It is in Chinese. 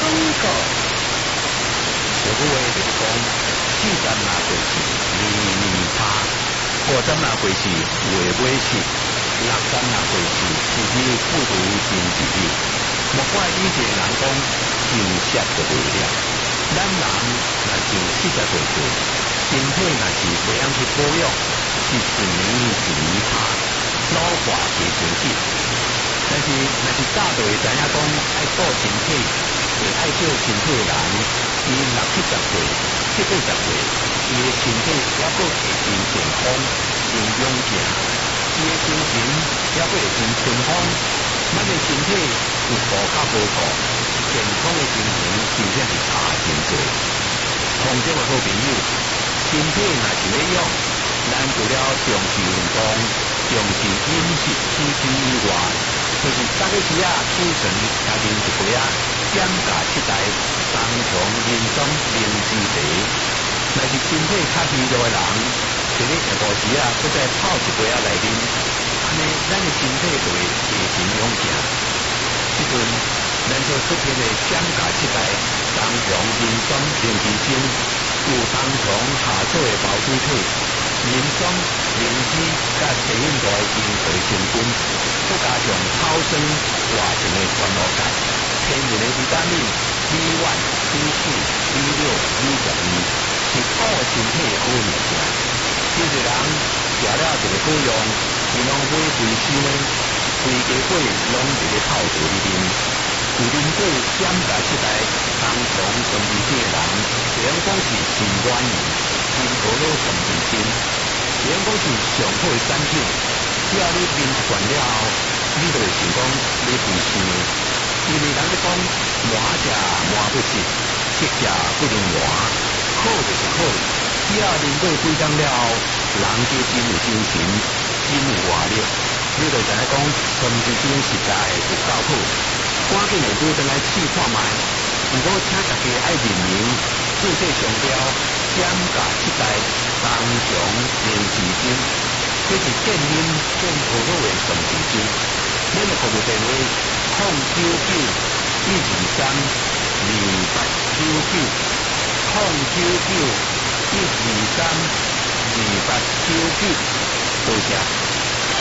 告。有句话就是讲，40若过世，年年差；50若过世，月尾死；60若过世，日日不如前一日。莫怪以前人讲，前色就未了。咱人若像40岁岁，身体若是袂晓去保养，是一年一年差，老化袂成绩。但是若是早就会知影讲爱顾身体，会爱照身体的人，伊60、70岁、70、80岁，伊的身体还佫会真健康、真勇健，伊的精神还佫会真春风。咱的身体有顾较无顾，健康的精神真正是差真多。同这个好朋友，身体若是要用，咱除了重视运动、重视饮食起居以外，就是每个时啊储存家己一杯啊减价7台三重人参灵芝茶。若是身体较虚弱的人，伫咧下晡时啊，搁再泡一杯啊来啉，安尼咱的身体就会加强勇健。即阵咱所出现的减价7台三重人参灵芝精，有冬虫夏草的包水体。人参、灵芝甲茶饮类因水成分，再加上草酸活性的酸露钙，天然的维他命 B1、B4、B6、B12，是保身体的好物件。有些人食了就会好用，伊拢买回收呢，规家伙拢伫咧泡茶里面。有啉过减价7台冬虫酸梅精的人，只能讲是心软硬，心头了酸梅精。只能讲是上好的产品，只要你啉一罐了后，你就会想讲你回收的。因为人咧讲麻食麻不食，食食不能麻，好就是好。只要啉过几工了后，人就真有精神，真有活力。你就知影讲酸梅精实在有够好，赶紧下买回来试看卖。如果请大家爱认明注册商标减价7台冬虫灵芝精，这是健饮健好好的酸梅精。咱的服务电话099-123-2899，099-123-2899，多谢。